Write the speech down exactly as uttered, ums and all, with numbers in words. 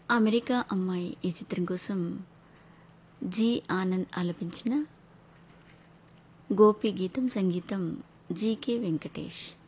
America అమ్మాయి ఈ చిత్రం కోసం జి ఆనంద్ ఆలపించిన గోపి గీతం సంగీతం జీకే వెంకటేష్.